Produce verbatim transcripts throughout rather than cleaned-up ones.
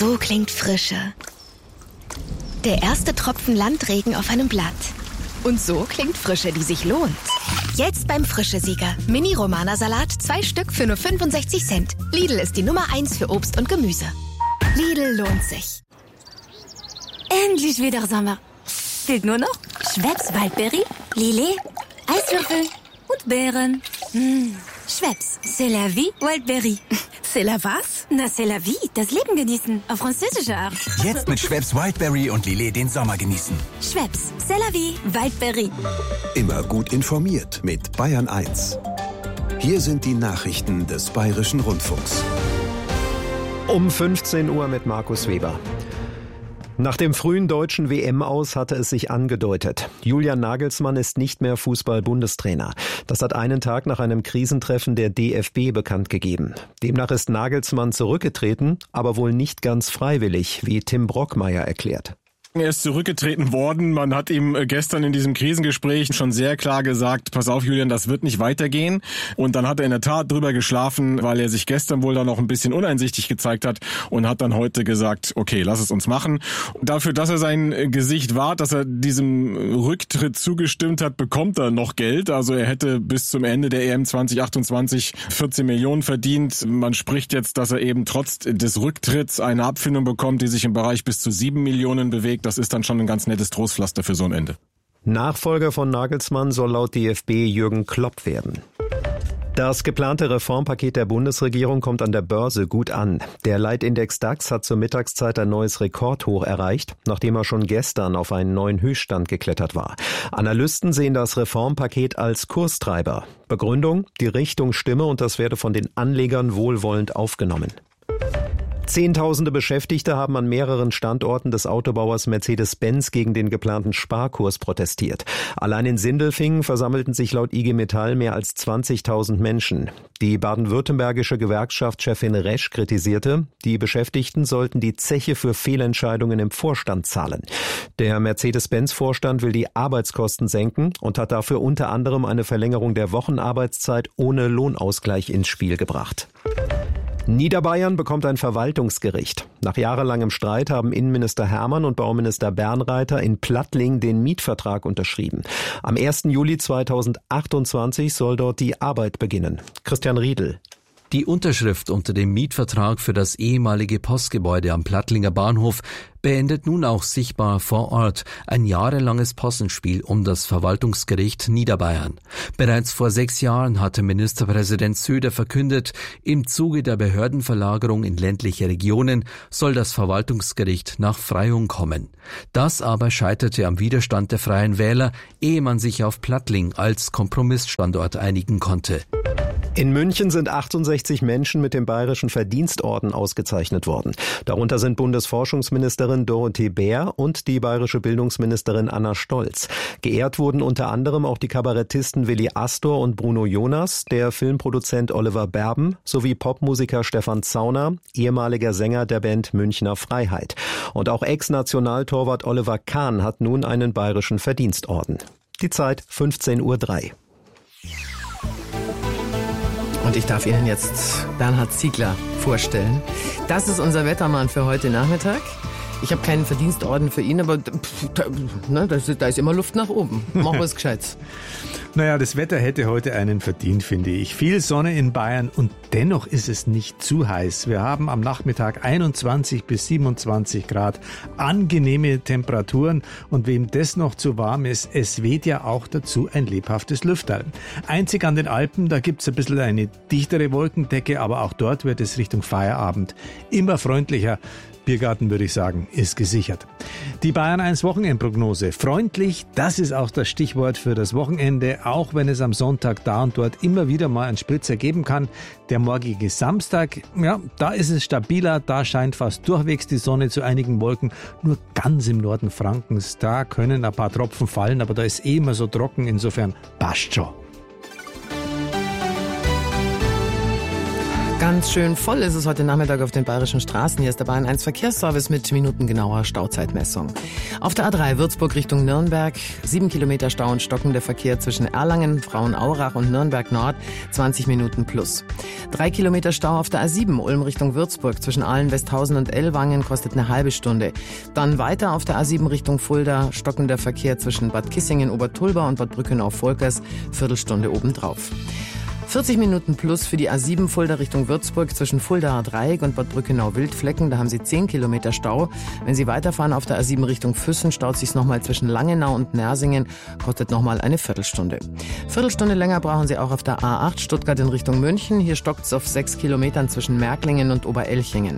So klingt Frische. Der erste Tropfen Landregen auf einem Blatt. Und so klingt Frische, die sich lohnt. Jetzt beim Frische-Sieger. Mini-Romana-Salat, zwei Stück für nur fünfundsechzig Cent. Lidl ist die Nummer eins für Obst und Gemüse. Lidl lohnt sich. Endlich wieder Sommer. Fehlt nur noch Schweppes Waldbeere, Lillet, Eiswürfel und Beeren. Mmh. Schweppes, c'est la vie, Wildberry. C'est la was? Na, c'est la vie, das Leben genießen, auf französische Art. Jetzt mit Schweppes Wildberry und Lillet den Sommer genießen. Schweppes, c'est la vie, Wildberry. Immer gut informiert mit Bayern eins. Hier sind die Nachrichten des Bayerischen Rundfunks. Um fünfzehn Uhr mit Markus Weber. Nach dem frühen deutschen W M-Aus hatte es sich angedeutet. Julian Nagelsmann ist nicht mehr Fußball-Bundestrainer. Das hat einen Tag nach einem Krisentreffen der D F B bekannt gegeben. Demnach ist Nagelsmann zurückgetreten, aber wohl nicht ganz freiwillig, wie Tim Brockmeier erklärt. Er ist zurückgetreten worden. Man hat ihm gestern in diesem Krisengespräch schon sehr klar gesagt, pass auf Julian, das wird nicht weitergehen. Und dann hat er in der Tat drüber geschlafen, weil er sich gestern wohl da noch ein bisschen uneinsichtig gezeigt hat und hat dann heute gesagt, okay, lass es uns machen. Dafür, dass er sein Gesicht wahrt, dass er diesem Rücktritt zugestimmt hat, bekommt er noch Geld. Also er hätte bis zum Ende der E M zwanzig achtundzwanzig vierzehn Millionen verdient. Man spricht jetzt, dass er eben trotz des Rücktritts eine Abfindung bekommt, die sich im Bereich bis zu sieben Millionen bewegt. Das ist dann schon ein ganz nettes Trostpflaster für so ein Ende. Nachfolger von Nagelsmann soll laut D F B Jürgen Klopp werden. Das geplante Reformpaket der Bundesregierung kommt an der Börse gut an. Der Leitindex DAX hat zur Mittagszeit ein neues Rekordhoch erreicht, nachdem er schon gestern auf einen neuen Höchststand geklettert war. Analysten sehen das Reformpaket als Kurstreiber. Begründung: die Richtung stimme und das werde von den Anlegern wohlwollend aufgenommen. Zehntausende Beschäftigte haben an mehreren Standorten des Autobauers Mercedes-Benz gegen den geplanten Sparkurs protestiert. Allein in Sindelfingen versammelten sich laut I G Metall mehr als zwanzigtausend Menschen. Die baden-württembergische Gewerkschaftschefin Resch kritisierte, die Beschäftigten sollten die Zeche für Fehlentscheidungen im Vorstand zahlen. Der Mercedes-Benz-Vorstand will die Arbeitskosten senken und hat dafür unter anderem eine Verlängerung der Wochenarbeitszeit ohne Lohnausgleich ins Spiel gebracht. Niederbayern bekommt ein Verwaltungsgericht. Nach jahrelangem Streit haben Innenminister Hermann und Bauminister Bernreiter in Plattling den Mietvertrag unterschrieben. Am ersten Juli zweitausendachtundzwanzig soll dort die Arbeit beginnen. Christian Riedl. Die Unterschrift unter dem Mietvertrag für das ehemalige Postgebäude am Plattlinger Bahnhof beendet nun auch sichtbar vor Ort ein jahrelanges Possenspiel um das Verwaltungsgericht Niederbayern. Bereits vor sechs Jahren hatte Ministerpräsident Söder verkündet, im Zuge der Behördenverlagerung in ländliche Regionen soll das Verwaltungsgericht nach Freyung kommen. Das aber scheiterte am Widerstand der Freien Wähler, ehe man sich auf Plattling als Kompromissstandort einigen konnte. In München sind achtundsechzig Menschen mit dem Bayerischen Verdienstorden ausgezeichnet worden. Darunter sind Bundesforschungsministerin Dorothee Bär und die bayerische Bildungsministerin Anna Stolz. Geehrt wurden unter anderem auch die Kabarettisten Willi Astor und Bruno Jonas, der Filmproduzent Oliver Berben sowie Popmusiker Stefan Zauner, ehemaliger Sänger der Band Münchner Freiheit. Und auch Ex-Nationaltorwart Oliver Kahn hat nun einen Bayerischen Verdienstorden. Die Zeit fünfzehn Uhr drei. Und ich darf Ihnen jetzt Bernhard Ziegler vorstellen. Das ist unser Wettermann für heute Nachmittag. Ich habe keinen Verdienstorden für ihn, aber pff, da, ne, da, ist, da ist immer Luft nach oben. Mach was Gescheites. Naja, das Wetter hätte heute einen verdient, finde ich. Viel Sonne in Bayern und dennoch ist es nicht zu heiß. Wir haben am Nachmittag einundzwanzig bis siebenundzwanzig Grad, angenehme Temperaturen und wem das noch zu warm ist, es weht ja auch dazu ein lebhaftes Lüfterl. Einzig an den Alpen, da gibt's ein bisschen eine dichtere Wolkendecke, aber auch dort wird es Richtung Feierabend immer freundlicher. Biergarten, würde ich sagen, ist gesichert. Die Bayern eins Wochenendprognose. Freundlich, das ist auch das Stichwort für das Wochenende, auch wenn es am Sonntag da und dort immer wieder mal einen Spritzer geben kann. Der morgige Samstag, ja, da ist es stabiler, da scheint fast durchwegs die Sonne zu einigen Wolken. Nur ganz im Norden Frankens, da können ein paar Tropfen fallen, aber da ist eh immer so trocken, insofern passt schon. Ganz schön voll ist es heute Nachmittag auf den bayerischen Straßen. Hier ist der Bayern eins Verkehrsservice mit minutengenauer Stauzeitmessung. Auf der A drei Würzburg Richtung Nürnberg, sieben Kilometer Stau und stockender Verkehr zwischen Erlangen, Frauenaurach und Nürnberg Nord, zwanzig Minuten plus. Drei Kilometer Stau auf der A sieben Ulm Richtung Würzburg zwischen Aalen, Westhausen und Ellwangen, kostet eine halbe Stunde. Dann weiter auf der A sieben Richtung Fulda, stockender Verkehr zwischen Bad Kissingen, Obertulba und Bad Brückenau-Volkers, Viertelstunde obendrauf. vierzig Minuten plus für die A sieben Fulda Richtung Würzburg zwischen Fuldaer Dreieck und Bad Brückenau-Wildflecken. Da haben Sie zehn Kilometer Stau. Wenn Sie weiterfahren auf der A sieben Richtung Füssen, staut sich's nochmal zwischen Langenau und Nersingen, kostet nochmal eine Viertelstunde. Viertelstunde länger brauchen Sie auch auf der A acht Stuttgart in Richtung München. Hier stockt's auf sechs Kilometern zwischen Märklingen und Oberelchingen.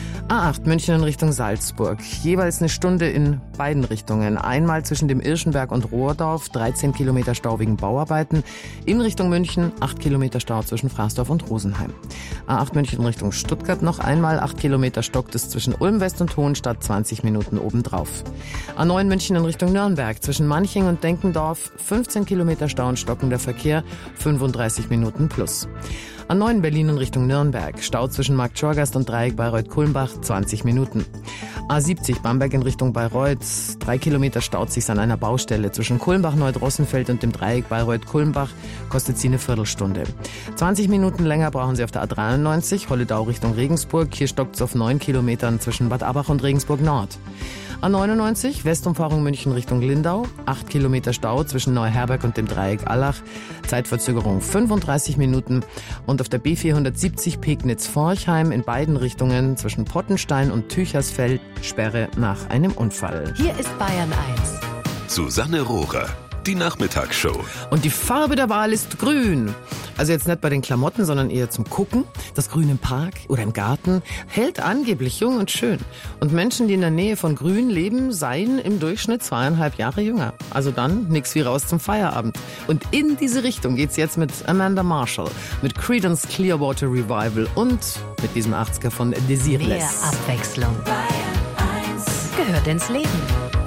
A acht München in Richtung Salzburg. Jeweils eine Stunde in beiden Richtungen. Einmal zwischen dem Irschenberg und Rohrdorf, dreizehn Kilometer Stau wegen Bauarbeiten. In Richtung München, acht Kilometer Stau zwischen Fraßdorf und Rosenheim. A acht München in Richtung Stuttgart noch einmal, acht Kilometer stockt es zwischen Ulm West und Hohenstadt, zwanzig Minuten obendrauf. A neun München in Richtung Nürnberg, zwischen Manching und Denkendorf, fünfzehn Kilometer Stau und stockender Verkehr, fünfunddreißig Minuten plus. A neun Berlin in Richtung Nürnberg, Stau zwischen Markt Schorgast und Dreieck Bayreuth-Kulmbach, zwanzig Minuten. A siebzig Bamberg in Richtung Bayreuth, drei Kilometer staut sich's an einer Baustelle. Zwischen Kulmbach-Neudrossenfeld und dem Dreieck Bayreuth-Kulmbach kostet sie eine Viertelstunde. zwanzig Minuten länger brauchen Sie auf der A dreiundneunzig, Holledau Richtung Regensburg. Hier stockt's auf neun Kilometern zwischen Bad Abach und Regensburg Nord. A neunundneunzig, Westumfahrung München Richtung Lindau, acht Kilometer Stau zwischen Neuherberg und dem Dreieck Allach, Zeitverzögerung fünfunddreißig Minuten. Und auf der B vierhundertsiebzig Pegnitz-Forchheim in beiden Richtungen zwischen Pottenstein und Tüchersfeld Sperre nach einem Unfall. Hier ist Bayern eins. Susanne Rohrer, die Nachmittagsshow. Und die Farbe der Wahl ist grün. Also jetzt nicht bei den Klamotten, sondern eher zum Gucken. Das Grün im Park oder im Garten hält angeblich jung und schön. Und Menschen, die in der Nähe von Grün leben, seien im Durchschnitt zweieinhalb Jahre jünger. Also dann nix wie raus zum Feierabend. Und in diese Richtung geht's jetzt mit Amanda Marshall, mit Creedence Clearwater Revival und mit diesem achtziger von Desireless. Mehr Abwechslung. Bayern eins gehört ins Leben.